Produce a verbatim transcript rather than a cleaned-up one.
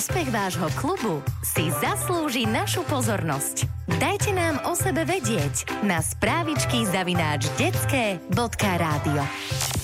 úspech vášho klubu si zaslúži našu pozornosť. Dajte nám o sebe vedieť na správičky zavináč detské bodka rádio.